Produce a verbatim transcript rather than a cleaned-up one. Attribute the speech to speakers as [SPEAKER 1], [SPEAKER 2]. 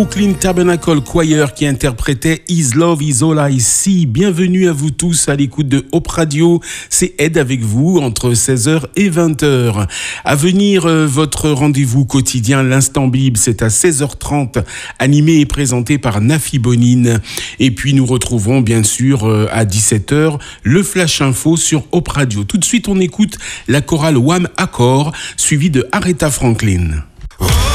[SPEAKER 1] Brooklyn Tabernacle Choir qui interprétait His Love Is All I See. Bienvenue à vous tous à l'écoute de Hope Radio. C'est Ed avec vous entre seize heures et vingt heures. À venir, euh, votre rendez-vous quotidien, l'Instant Bible, c'est à seize heures trente, animé et présenté par Nafi Bonine. Et puis nous retrouvons bien sûr euh, à dix-sept heures le Flash Info sur Hope Radio. Tout de suite, on écoute la chorale Wham Accord suivie de Aretha Franklin.